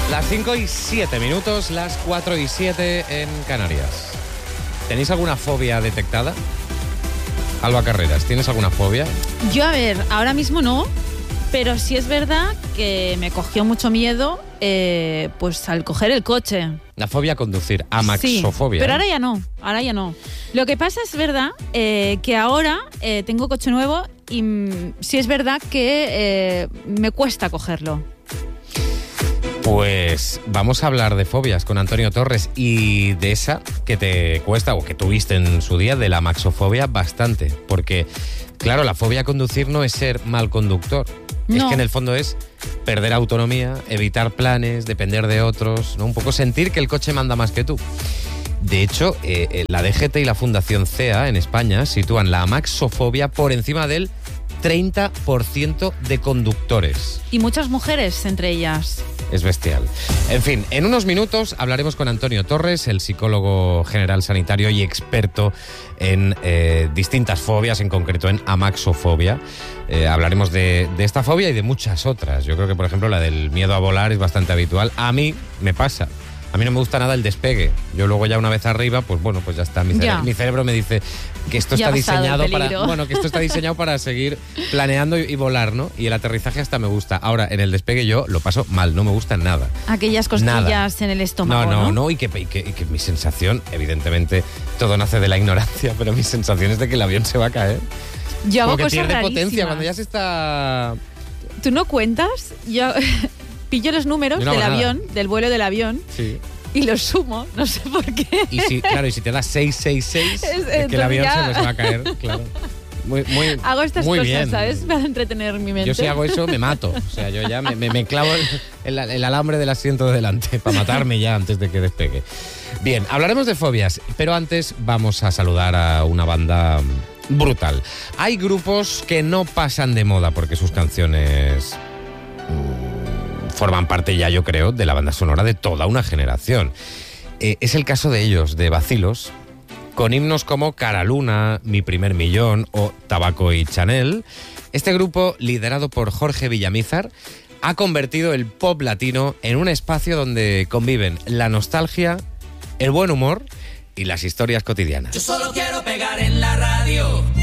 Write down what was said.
Las 5:07, las 4:07 en Canarias. ¿Tenéis alguna fobia detectada? Alba Carreras, ¿tienes alguna fobia? Yo, a ver, ahora mismo no, pero sí es verdad que me cogió mucho miedo pues al coger el coche. La fobia a conducir, amaxofobia. Sí, pero ahora ya no. Lo que pasa es verdad que ahora tengo coche nuevo y sí es verdad que me cuesta cogerlo. Pues vamos a hablar de fobias con Antonio Torres y de esa que te cuesta o que tuviste en su día, de la amaxofobia, bastante. Porque, claro, la fobia a conducir no es ser mal conductor. No. Es que en el fondo es perder autonomía, evitar planes, depender de otros, ¿no? Un poco sentir que el coche manda más que tú. De hecho, la DGT y la Fundación CEA en España sitúan la amaxofobia por encima del 30% de conductores. Y muchas mujeres entre ellas. Es bestial. En fin, en unos minutos hablaremos con Antonio Torres, el psicólogo general sanitario y experto en distintas fobias, en concreto en amaxofobia. Hablaremos de esta fobia y de muchas otras. Yo creo que, por ejemplo, la del miedo a volar es bastante habitual. A mí me pasa. A mí no me gusta nada el despegue. Yo luego ya una vez arriba, pues bueno, pues ya está. Mi cerebro me dice que esto está diseñado para seguir planeando y volar, ¿no? Y el aterrizaje hasta me gusta. Ahora, en el despegue yo lo paso mal, no me gusta nada. Aquellas cosquillas en el estómago, No, y que mi sensación, evidentemente, todo nace de la ignorancia, pero mi sensación es de que el avión se va a caer. Yo hago como que cosas pierde rarísimas. potencia cuando ya se está... ¿Tú no cuentas? Yo pillo los números del avión, del vuelo del avión. Sí. Y los sumo, no sé por qué. Y si te das 666, es que el avión se va a caer, claro. Hago estas muy cosas, bien. ¿sabes? Para entretener mi mente. Yo si hago eso me mato. O sea, yo ya me clavo el alambre del asiento de delante para matarme ya antes de que despegue. Bien, hablaremos de fobias, pero antes vamos a saludar a una banda brutal. Hay grupos que no pasan de moda porque sus canciones forman parte ya, yo creo, de la banda sonora de toda una generación. Es el caso de ellos, de Bacilos, con himnos como Cara Luna, Mi primer millón o Tabaco y Chanel. Este grupo, liderado por Jorge Villamizar, ha convertido el pop latino en un espacio donde conviven la nostalgia, el buen humor y las historias cotidianas. Yo solo quiero pegar en la radio